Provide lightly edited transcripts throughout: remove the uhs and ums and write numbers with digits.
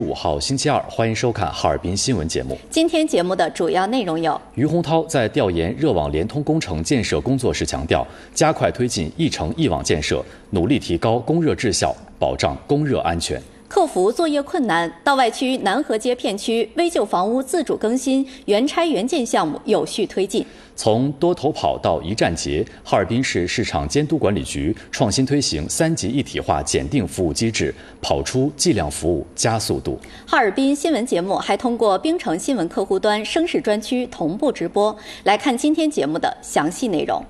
5号星期二，欢迎收看哈尔滨新闻节目。 今天节目的主要内容有： 于洪涛在调研热网联通工程建设工作时强调，加快推进一城一网建设，努力提高供热质效，保障供热安全。 克服作业困难，道外区南河街片区危旧房屋自主更新原拆原建项目有序推进。 从多头跑到一站结，哈尔滨市市场监督管理局创新推行3级一体化检定服务机制，跑出计量服务加速度。 哈尔滨新闻节目还通过冰城新闻客户端声势专区同步直播。来看今天节目的详细内容。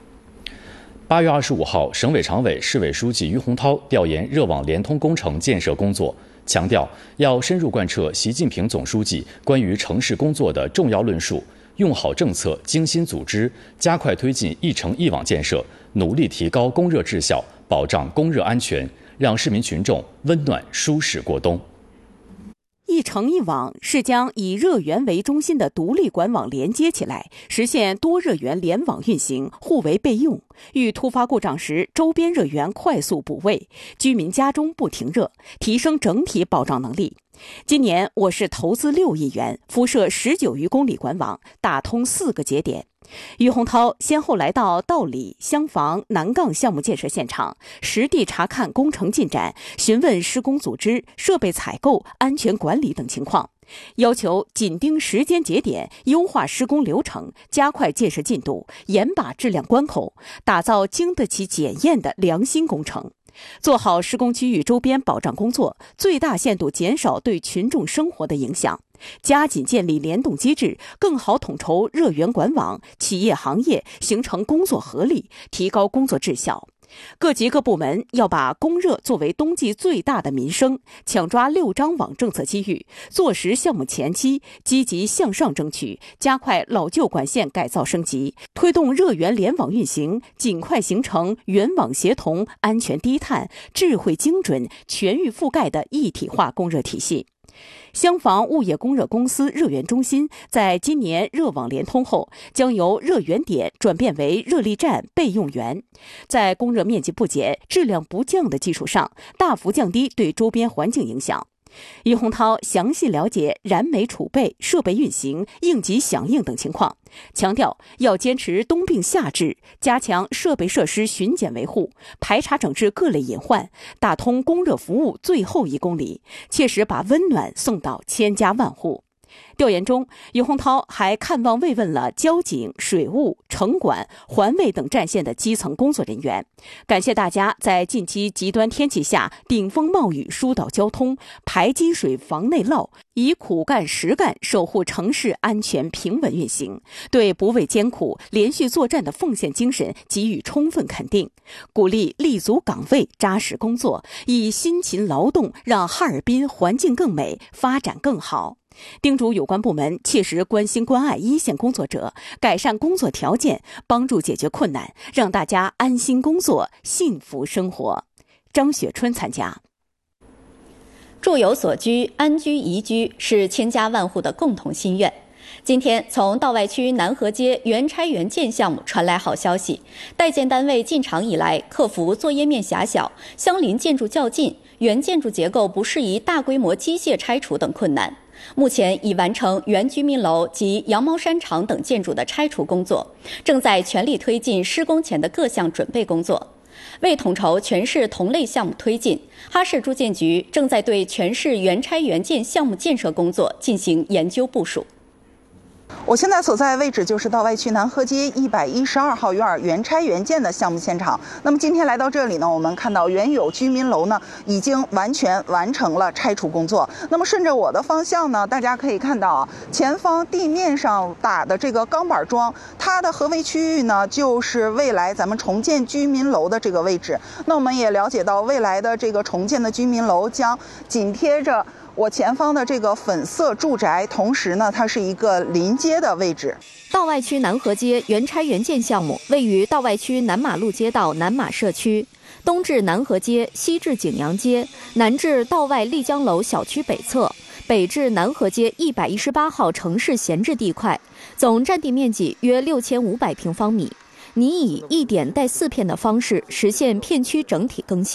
8月25号，省委常委、市委书记于洪涛调研热网联通工程建设工作，强调要深入贯彻习近平总书记关于城市工作的重要论述，用好政策，精心组织，加快推进一城一网建设，努力提高供热质效，保障供热安全，让市民群众温暖舒适过冬。 一城一网是将以热源为中心的独立管网连接起来，实现多热源联网运行，互为备用。遇突发故障时，周边热源快速补位，居民家中不停热，提升整体保障能力。今年我市投资6亿元，铺设19余公里管网，打通4个节点。于洪涛先后来到道里、厢房、南岗项目建设现场，实地查看工程进展，询问施工组织、设备采购、安全管理等情况，要求紧盯时间节点，优化施工流程，加快建设进度，严把质量关口，打造经得起检验的良心工程。做好施工区域周边保障工作，最大限度减少对群众生活的影响，加紧建立联动机制，更好统筹热源管网，企业行业形成工作合力，提高工作质效。各级各部门要把供热作为冬季最大的民生，抢抓6张网政策机遇，做实项目前期积极向上争取，加快老旧管线改造升级，推动热源联网运行，尽快形成原网协同、安全低碳、智慧精准、全域覆盖的一体化供热体系。厢房物业供热公司热源中心在今年热网联通后，将由热源点转变为热力站备用源，在供热面积不减、质量不降的基础上，大幅降低对周边环境影响。于洪涛详细了解燃煤储备、设备运行、应急响应等情况，强调要坚持冬病夏治，加强设备设施巡检维护，排查整治各类隐患，打通供热服务最后1公里，切实把温暖送到千家万户。调研中，于洪涛还看望慰问了交警、水务、城管、环卫等战线的基层工作人员，感谢大家在近期极端天气下顶风冒雨疏导交通、排积水防内涝，以苦干实干守护城市安全平稳运行，对不畏艰苦、连续作战的奉献精神给予充分肯定，鼓励立足岗位、扎实工作，以辛勤劳动让哈尔滨环境更美、发展更好。叮嘱有关部门切实关心关爱一线工作者，改善工作条件，帮助解决困难，让大家安心工作、幸福生活。张雪春参加。 住有所居，安居宜居是千家万户的共同心愿。今天，从道外区南河街原拆原建项目传来好消息，待建单位进场以来，克服作业面狭小、相邻建筑较近、原建筑结构不适宜大规模机械拆除等困难。目前已完成原居民楼及羊毛衫厂等建筑的拆除工作，正在全力推进施工前的各项准备工作。为统筹全市同类项目推进，哈市住建局正在对全市原拆原建项目建设工作进行研究部署。 我现在所在的位置就是道外区南河街112号院原拆原建的项目现场。那么今天来到这里呢，我们看到原有居民楼呢已经完全完成了拆除工作。那么顺着我的方向呢，大家可以看到啊，前方地面上打的这个钢板桩，它的合围区域呢就是未来咱们重建居民楼的这个位置。那我们也了解到，未来的这个重建的居民楼将紧贴着我前方的这个粉色住宅，同时呢，它是一个临街的位置。 道外区南河街原拆原建项目位于道外区南马路街道南马社区，东至南河街，西至景阳街，南至道外丽江楼小区北侧，北至南河街118号城市闲置地块，总占地面积约6500平方米，拟以1点带4片的方式实现片区整体更新。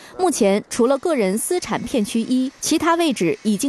目前，除了个人私产片区1，其他位置已经